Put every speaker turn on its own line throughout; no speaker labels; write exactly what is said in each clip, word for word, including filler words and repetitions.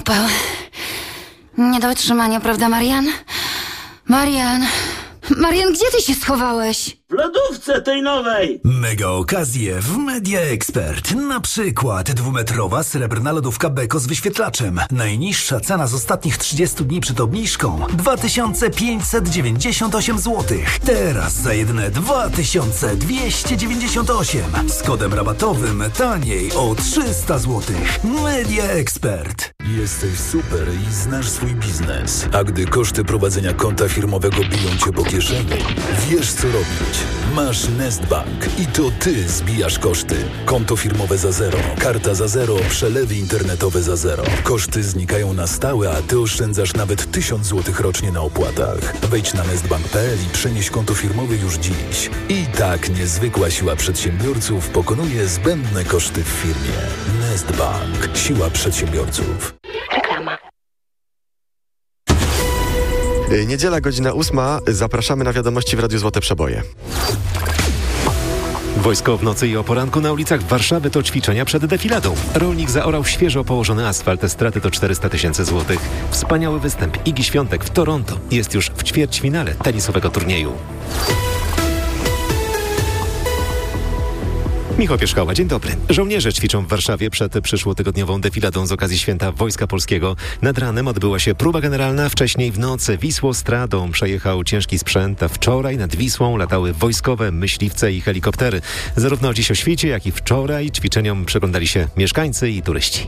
upał. Nie do wytrzymania, prawda, Marian? Marian... Marian, gdzie ty się schowałeś?
W lodówce tej nowej!
Mega okazje w Media Expert. Na przykład dwumetrowa srebrna lodówka Beko z wyświetlaczem. Najniższa cena z ostatnich trzydziestu dni przed obniżką dwa tysiące pięćset dziewięćdziesiąt osiem złotych. Teraz za jedyne dwa tysiące dwieście dziewięćdziesiąt osiem. Z kodem rabatowym taniej o trzysta złotych. Media Expert.
Jesteś super i znasz swój biznes. A gdy koszty prowadzenia konta firmowego biją cię po kieszeni, wiesz co robić. Masz Nestbank i to ty zbijasz koszty. Konto firmowe za zero, karta za zero, przelewy internetowe za zero. Koszty znikają na stałe, a ty oszczędzasz nawet tysiąc złotych rocznie na opłatach. Wejdź na nestbank kropka p l i przenieś konto firmowe już dziś. I tak niezwykła siła przedsiębiorców pokonuje zbędne koszty w firmie. Nestbank. Siła przedsiębiorców.
Reklama.
Niedziela, godzina ósma. Zapraszamy na wiadomości w Radiu Złote Przeboje.
Wojsko w nocy i o poranku na ulicach Warszawy to ćwiczenia przed defiladą. Rolnik zaorał świeżo położony asfalt, straty to czterysta tysięcy złotych. Wspaniały występ Igi Świątek w Toronto jest już w ćwierćfinale tenisowego turnieju. Michał Pierzchała, dzień dobry. Żołnierze ćwiczą w Warszawie przed przyszłotygodniową defiladą z okazji Święta Wojska Polskiego. Nad ranem odbyła się próba generalna, wcześniej w nocy Wisłostradą przejechał ciężki sprzęt, a wczoraj nad Wisłą latały wojskowe myśliwce i helikoptery. Zarówno dziś o świcie, jak i wczoraj ćwiczeniom przyglądali się mieszkańcy i turyści.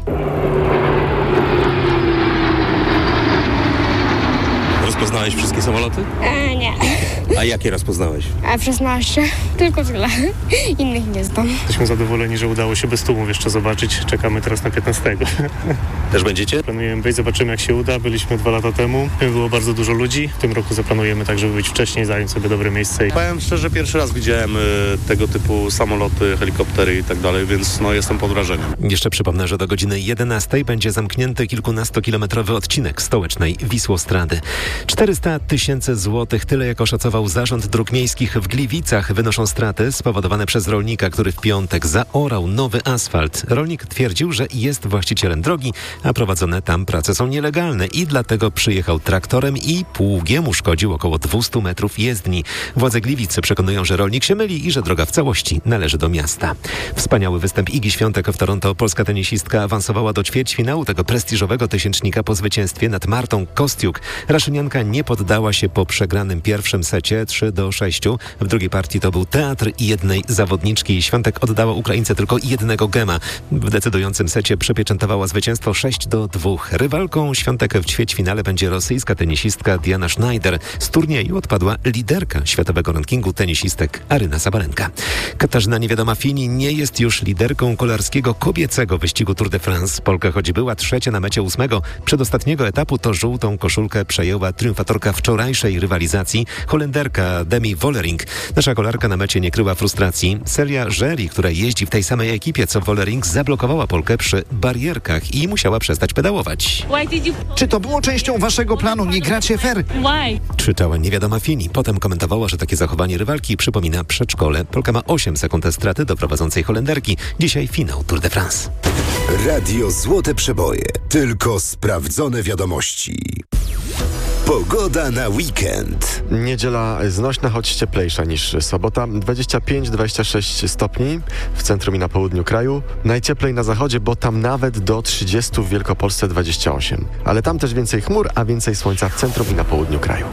Rozpoznałeś wszystkie samoloty?
E, nie.
A jakie rozpoznałeś?
A szesnaście. Tylko tyle. Innych nie znam.
Jesteśmy zadowoleni, że udało się bez tłumów jeszcze zobaczyć. Czekamy teraz na piętnastego.
Też będziecie?
Planujemy być, zobaczymy jak się uda. Byliśmy dwa lata temu. Było bardzo dużo ludzi. W tym roku zaplanujemy tak, żeby być wcześniej, zająć sobie dobre miejsce.
Powiem szczerze, pierwszy raz widziałem y, tego typu samoloty, helikoptery i tak dalej, więc no jestem pod wrażeniem.
Jeszcze przypomnę, że do godziny jedenastej będzie zamknięty kilkunastokilometrowy odcinek stołecznej Wisłostrady. czterysta tysięcy złotych, tyle jak oszacował Zarząd Dróg Miejskich w Gliwicach, wynoszą straty spowodowane przez rolnika, który w piątek zaorał nowy asfalt. Rolnik twierdził, że jest właścicielem drogi, a prowadzone tam prace są nielegalne i dlatego przyjechał traktorem i pługiem uszkodził około dwieście metrów jezdni. Władze Gliwic przekonują, że rolnik się myli i że droga w całości należy do miasta. Wspaniały występ Igi Świątek w Toronto. Polska tenisistka awansowała do ćwierćfinału tego prestiżowego tysięcznika po zwycięstwie nad Martą Kostiuk. Raszynianka nie poddała się po przegranym pierwszym secie trzy do sześciu. W drugiej partii to był teatr i jednej zawodniczki. Świątek oddała Ukraińce tylko jednego gema. W decydującym secie przypieczętowała zwycięstwo sześć do dwóch. Rywalką Świątek w ćwierćfinale będzie rosyjska tenisistka Diana Schneider. Z turnieju odpadła liderka światowego rankingu tenisistek Aryna Sabalenka. Katarzyna Niewiadoma-Fini nie jest już liderką kolarskiego kobiecego wyścigu Tour de France. Polka, choć była trzecia na mecie ósmego przedostatniego etapu, to żółtą koszulkę przejęła triumfatorka wczorajszej rywalizacji, Holenderka Demi Vollering. Nasza kolarka na mecie nie kryła frustracji. Celia Żeri, która jeździ w tej samej ekipie co Vollering, zablokowała Polkę przy barierkach i musiała przestać pedałować.
Czy to było częścią waszego planu? Nie gracie fair?
Krzyczała Niewiadoma-Fini. Potem komentowała, że takie zachowanie rywalki przypomina przedszkole. Polka ma osiem sekund straty do prowadzącej Holenderki. Dzisiaj finał Tour de France.
Radio Złote Przeboje. Tylko sprawdzone wiadomości. Pogoda na weekend.
Niedziela znośna, choć cieplejsza niż sobota. dwadzieścia pięć do dwudziestu sześciu stopni w centrum i na południu kraju. Najcieplej na zachodzie, bo tam nawet do trzydziestu, w Wielkopolsce dwadzieścia osiem. Ale tam też więcej chmur, a więcej słońca w centrum i na południu kraju.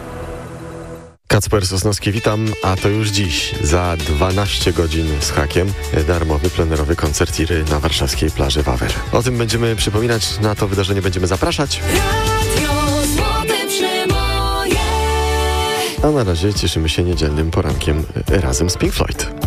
Kacper Sosnowski, witam, a to już dziś, za dwanaście godzin z hakiem, darmowy plenerowy koncert Iry na warszawskiej plaży Wawer. O tym będziemy przypominać, na to wydarzenie będziemy zapraszać. A na razie cieszymy się niedzielnym porankiem razem z Pink Floyd.